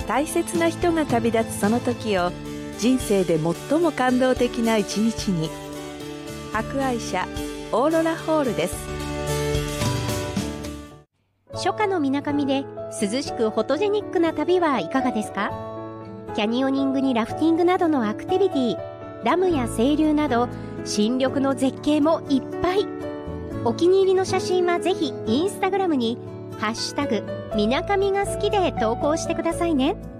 大切な人が旅立つその時を人生で最も感動的な一日に。博愛社オーロラホールです。 初夏の水上で涼しくフォトジェニックな旅はいかがですか？キャニオニングにラフティングなどのアクティビティ、ダムや清流など新緑の絶景もいっぱい。お気に入りの写真はぜひインスタグラムにハッシュタグみなかみが好きで投稿してくださいね。